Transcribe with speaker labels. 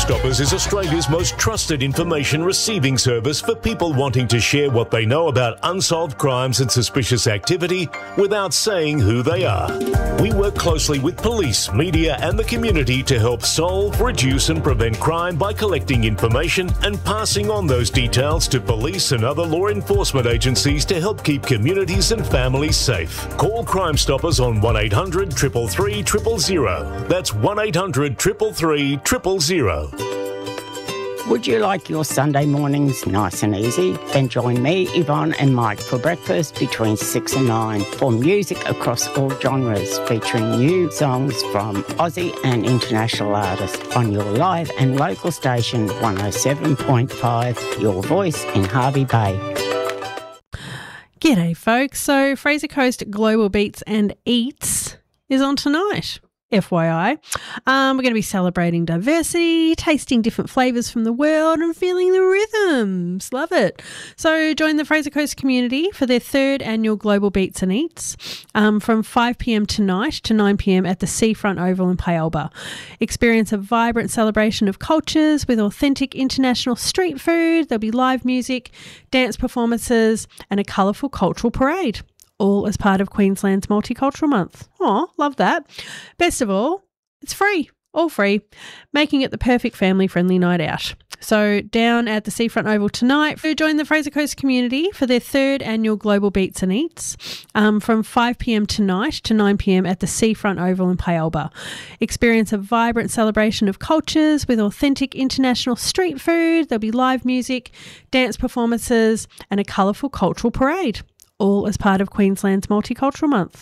Speaker 1: Stoppers is Australia's most trusted information receiving service for people wanting to share what they know about unsolved crimes and suspicious activity without saying who they are. We work closely with police, media and the community to help solve, reduce and prevent crime by collecting information and passing on those details to police and other law enforcement agencies to help keep communities and families safe. Call Crime Stoppers on 1800 333 000. That's 1800 333 000.
Speaker 2: Would you like your Sunday mornings nice and easy? Then join me, Yvonne and Mike for breakfast between 6 and 9 for music across all genres, featuring new songs from Aussie and international artists on your live and local station 107.5, Your Voice in Hervey Bay.
Speaker 3: G'day folks, so Fraser Coast Global Beats and Eats is on tonight. FYI. We're going to be celebrating diversity, tasting different flavours from the world and feeling the rhythms. Love it. So join the Fraser Coast community for their third annual Global Beats and Eats from 5 p.m. tonight to 9 p.m. at the Seafront Oval in Payalba. Experience a vibrant celebration of cultures with authentic international street food. There'll be live music, dance performances and a colourful cultural parade. All as part of Queensland's Multicultural Month. Oh, love that. Best of all, it's free, all free, making it the perfect family-friendly night out. So down at the Seafront Oval tonight, join the Fraser Coast community for their third annual Global Beats and Eats from 5 p.m. tonight to 9 p.m. at the Seafront Oval in Payalba. Experience a vibrant celebration of cultures with authentic international street food. There'll be live music, dance performances and a colourful cultural parade. All as part of Queensland's Multicultural Month.